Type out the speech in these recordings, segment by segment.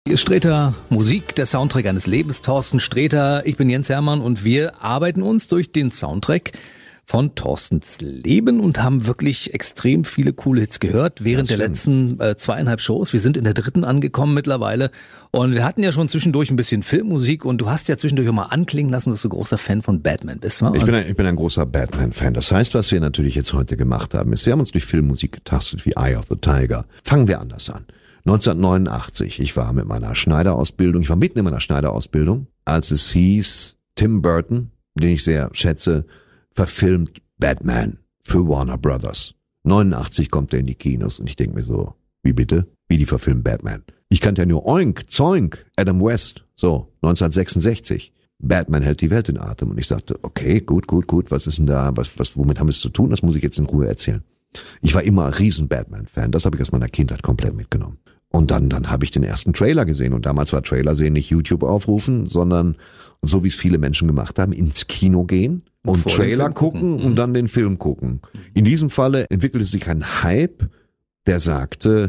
Hier ist Sträter Musik, der Soundtrack eines Lebens. Thorsten Sträter, ich bin Jens Hermann und wir arbeiten uns durch den Soundtrack von Thorstens Leben und haben wirklich extrem viele coole Hits gehört während der letzten 2,5 Shows. Wir sind in der 3. angekommen mittlerweile und wir hatten ja schon zwischendurch ein bisschen Filmmusik und du hast ja zwischendurch auch mal anklingen lassen, dass du großer Fan von Batman bist, wa? Ich bin ein großer Batman-Fan. Das heißt, was wir natürlich jetzt heute gemacht haben, ist, wir haben uns durch Filmmusik getastet wie Eye of the Tiger. Fangen wir anders an. 1989, ich war mit meiner Schneiderausbildung, ich war mitten in meiner Schneiderausbildung, als es hieß, Tim Burton, den ich sehr schätze, verfilmt Batman für Warner Brothers. 89 kommt er in die Kinos und ich denke mir so, wie bitte? Wie die verfilmen Batman? Ich kannte ja nur Oink, Zoink, Adam West, so, 1966. Batman hält die Welt in Atem und ich sagte, okay, gut, was ist denn da, womit haben wir es zu tun? Das muss ich jetzt in Ruhe erzählen. Ich war immer ein riesen Batman-Fan, das habe ich aus meiner Kindheit komplett mitgenommen. Und dann habe ich den ersten Trailer gesehen. Und damals war Trailer sehen nicht YouTube aufrufen, sondern so wie es viele Menschen gemacht haben, ins Kino gehen und Trailer gucken und dann den Film gucken. In diesem Falle entwickelte sich ein Hype, der sagte,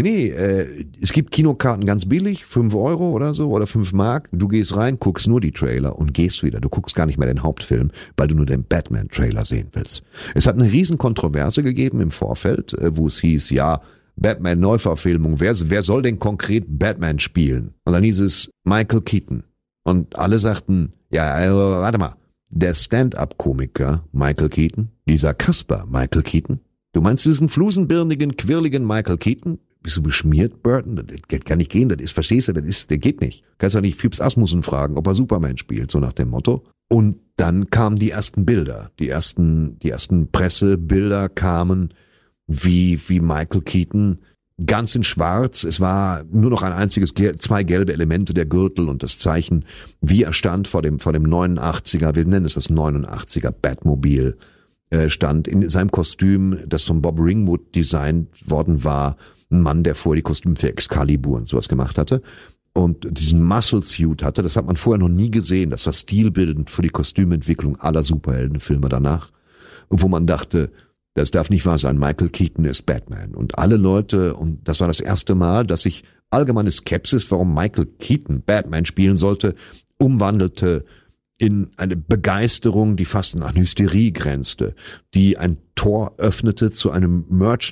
es gibt Kinokarten ganz billig, 5 Euro oder so oder 5 Mark. Du gehst rein, guckst nur die Trailer und gehst wieder. Du guckst gar nicht mehr den Hauptfilm, weil du nur den Batman-Trailer sehen willst. Es hat eine riesen Kontroverse gegeben im Vorfeld, wo es hieß, ja, Batman-Neuverfilmung, wer soll denn konkret Batman spielen? Und dann hieß es Michael Keaton. Und alle sagten, warte mal, der Stand-up-Komiker Michael Keaton, dieser Kasper Michael Keaton, du meinst diesen flusenbirnigen, quirligen Michael Keaton? Bist du beschmiert, Burton? Das kann nicht gehen, verstehst du, der geht nicht. Kannst doch nicht Phipps Asmussen fragen, ob er Superman spielt, so nach dem Motto. Und dann kamen die ersten Bilder, die ersten Pressebilder kamen, wie Michael Keaton, ganz in schwarz. Es war nur noch ein einziges, 2 gelbe Elemente, der Gürtel und das Zeichen, wie er stand vor dem 89er, wir nennen es das 89er Batmobil, stand in seinem Kostüm, das von Bob Ringwood designt worden war, ein Mann, der vorher die Kostüme für Excalibur und sowas gemacht hatte und diesen Muscle Suit hatte, das hat man vorher noch nie gesehen, das war stilbildend für die Kostümentwicklung aller Superheldenfilme danach, und wo man dachte, das darf nicht wahr sein, Michael Keaton ist Batman. Und alle Leute, und das war das erste Mal, dass sich allgemeine Skepsis, warum Michael Keaton Batman spielen sollte, umwandelte in eine Begeisterung, die fast an Hysterie grenzte, die ein Tor öffnete zu einem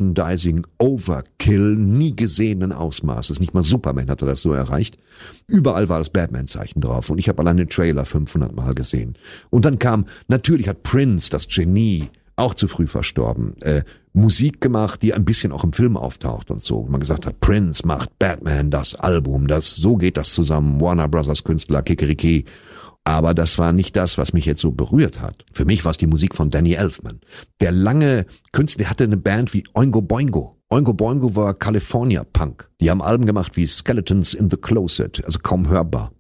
Merchandising-Overkill nie gesehenen Ausmaßes. Nicht mal Superman hatte das so erreicht. Überall war das Batman-Zeichen drauf und ich habe allein den Trailer 500 Mal gesehen. Und dann natürlich hat Prince, das Genie, auch zu früh verstorben, Musik gemacht, die ein bisschen auch im Film auftaucht und so. Man gesagt hat, Prince macht Batman das Album, so geht das zusammen, Warner Brothers Künstler, Kikeriki. Aber das war nicht das, was mich jetzt so berührt hat. Für mich war es die Musik von Danny Elfman. Der lange Künstler, der hatte eine Band wie Oingo Boingo. Oingo Boingo war California Punk. Die haben Alben gemacht wie Skeletons in the Closet, also kaum hörbar.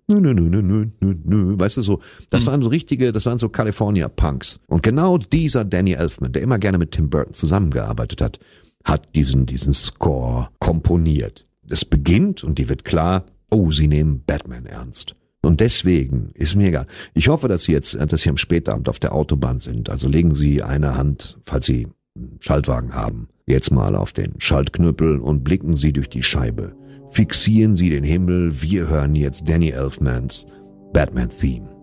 Weißt du so, das waren so California Punks. Und genau dieser Danny Elfman, der immer gerne mit Tim Burton zusammengearbeitet hat diesen Score komponiert. Es beginnt und die wird klar, sie nehmen Batman ernst. Und deswegen ist mir egal. Ich hoffe, dass Sie am Spätabend auf der Autobahn sind. Also legen Sie eine Hand, falls Sie einen Schaltwagen haben, jetzt mal auf den Schaltknüppel und blicken Sie durch die Scheibe. Fixieren Sie den Himmel. Wir hören jetzt Danny Elfmans Batman Theme.